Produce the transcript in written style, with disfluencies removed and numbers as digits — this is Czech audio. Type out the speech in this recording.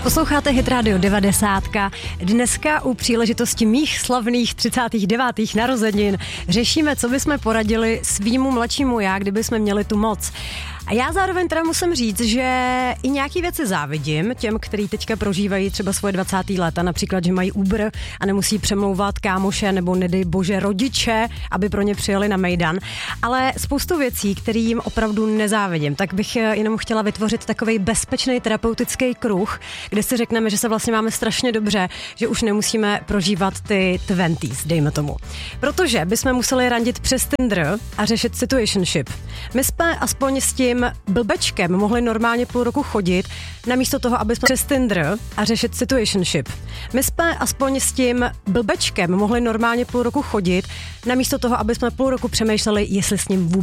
Posloucháte Hit Radio 90. Dneska u příležitosti mých slavných 39. narozenin řešíme, co bychom poradili svýmu mladšímu já, kdyby jsme měli tu moc. A já zároveň teda musím říct, že i nějaký věci závidím těm, který teďka prožívají třeba svoje 20. léta, například, že mají Uber a nemusí přemlouvat kámoše nebo nedej bože rodiče, aby pro ně přijeli na mejdan. Ale spoustu věcí, kterým opravdu nezávidím, tak bych jenom chtěla vytvořit takovej bezpečný terapeutický kruh, kde si řekneme, že se vlastně máme strašně dobře, že už nemusíme prožívat ty 20s, dejme tomu. Protože bychom museli randit přes Tinder a řešit situationship. My jsme aspoň s tím blbečkem mohli normálně půl roku chodit, namísto toho, aby jsme přes Tinder a řešit situationship. My jsme aspoň s tím blbečkem mohli normálně půl roku chodit, namísto toho, aby jsme půl roku přemýšleli, jestli s ním vůbec